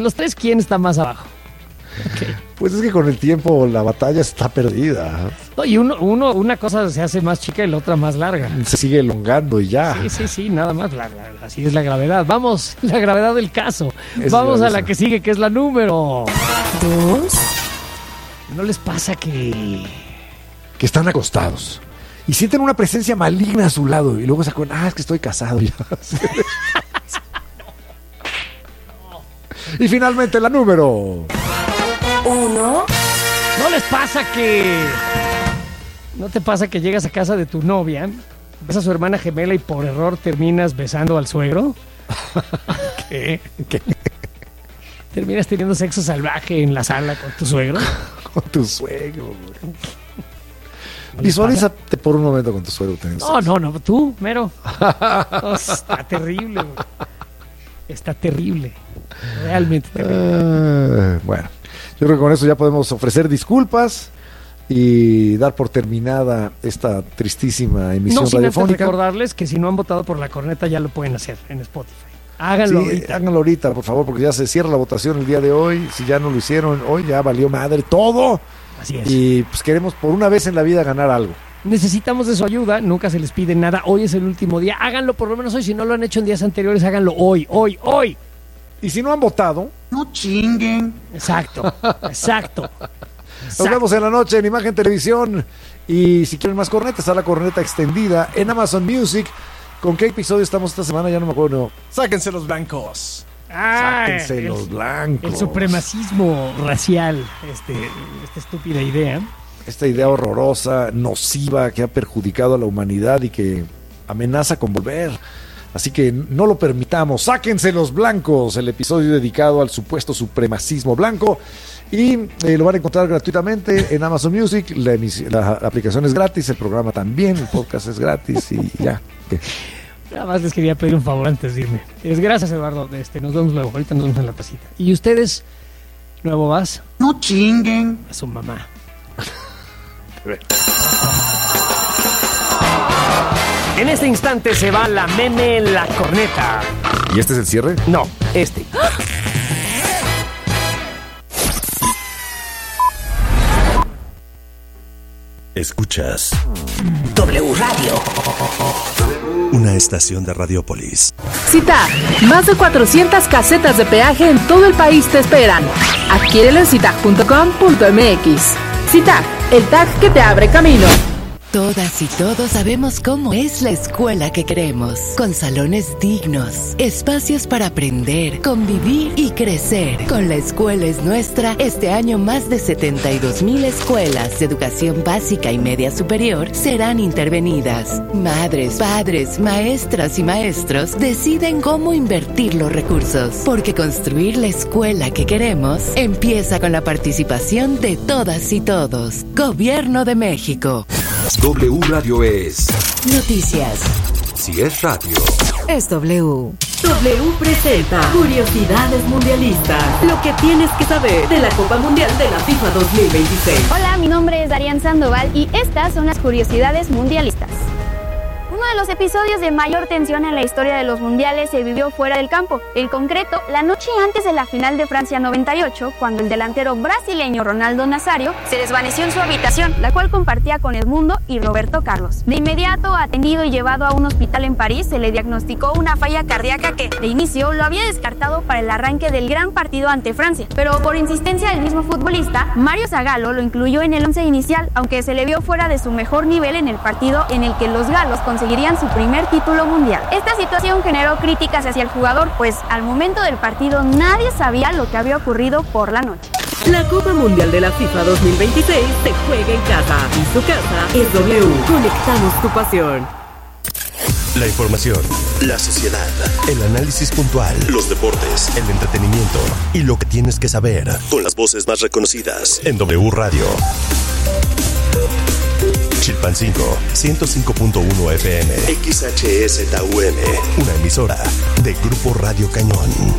los tres, ¿quién está más abajo? Okay. Pues es que con el tiempo la batalla está perdida. No, y una cosa se hace más chica y la otra más larga. Se sigue elongando y ya. Sí, nada más. Así es la gravedad. Vamos, la gravedad del caso. Es Vamos gravísimo. a la que sigue, que es la número 2. ¿No les pasa que están acostados y sienten una presencia maligna a su lado y luego se acuerdan, es que estoy casado ya? Y finalmente la número 1. ¿No les pasa que... ¿No te pasa que llegas a casa de tu novia, ves a su hermana gemela y por error terminas besando al suegro? ¿Qué? ¿Terminas teniendo sexo salvaje en la sala con tu suegro? Con tu suegro. Visualízate por un momento con tu suegro. No, tú, mero. Está terrible, güey. Está terrible. Realmente terrible. Bueno, yo creo que con eso ya podemos ofrecer disculpas y dar por terminada esta tristísima emisión no sin radiofónica. Antes recordarles que si no han votado por la corneta ya lo pueden hacer en Spotify. Háganlo ahorita. Háganlo ahorita, por favor, porque ya se cierra la votación el día de hoy. Si ya no lo hicieron hoy, ya valió madre todo. Así es. Y pues queremos por una vez en la vida ganar algo. Necesitamos de su ayuda, nunca se les pide nada. Hoy es el último día, háganlo por lo menos hoy. Si no lo han hecho en días anteriores, háganlo hoy. Y si no han votado, no chinguen. Exacto. Nos vemos en la noche en Imagen Televisión. Y si quieren más cornetas, está la corneta extendida en Amazon Music. ¿Con qué episodio estamos esta semana? Ya no me acuerdo. Sáquense los blancos. Sáquense los blancos. El supremacismo racial, esta estúpida idea. Esta idea horrorosa, nociva, que ha perjudicado a la humanidad y que amenaza con volver. Así que no lo permitamos. Sáquense los blancos, el episodio dedicado al supuesto supremacismo blanco. Y lo van a encontrar gratuitamente en Amazon Music. La aplicación es gratis, el programa también, el podcast es gratis y ya. Nada más les quería pedir un favor antes de irme. Gracias, Eduardo. Nos vemos luego. Ahorita nos vemos en la tacita. ¿Y ustedes, nuevo vas? No chinguen. A su mamá. En este instante se va la meme la corneta. ¿Y este es el cierre? No, este. Escuchas W Radio. Una estación de Radiopolis. Cita. Más de 400 casetas de peaje en todo el país te esperan. Adquiérelo en citag.com.mx. Citag, el tag que te abre camino. Todas y todos sabemos cómo es la escuela que queremos, con salones dignos, espacios para aprender, convivir y crecer. Con La Escuela es Nuestra, este año más de 72,000 escuelas de educación básica y media superior serán intervenidas. Madres, padres, maestras y maestros deciden cómo invertir los recursos, porque construir la escuela que queremos empieza con la participación de todas y todos. Gobierno de México. W Radio es Noticias. Si es radio, Es W. W presenta Curiosidades Mundialistas. Lo que tienes que saber de la Copa Mundial de la FIFA 2026. Hola, mi nombre es Darian Sandoval y estas son las curiosidades mundialistas. Uno de los episodios de mayor tensión en la historia de los mundiales se vivió fuera del campo. En concreto, la noche antes de la final de Francia 98, cuando el delantero brasileño Ronaldo Nazario se desvaneció en su habitación, la cual compartía con Edmundo y Roberto Carlos. De inmediato, atendido y llevado a un hospital en París, se le diagnosticó una falla cardíaca que, de inicio, lo había descartado para el arranque del gran partido ante Francia. Pero por insistencia del mismo futbolista, Mario Zagallo lo incluyó en el once inicial, aunque se le vio fuera de su mejor nivel en el partido en el que los galos conseguirían su primer título mundial. Esta situación generó críticas hacia el jugador, pues al momento del partido nadie sabía lo que había ocurrido por la noche. La Copa Mundial de la FIFA 2026 se juega en casa y su casa es W. Conectamos tu pasión. La información, la sociedad, el análisis puntual, los deportes, el entretenimiento y lo que tienes que saber con las voces más reconocidas en W Radio. Chilpancingo, 105.1 FM, XHSTUM, una emisora de Grupo Radio Cañón.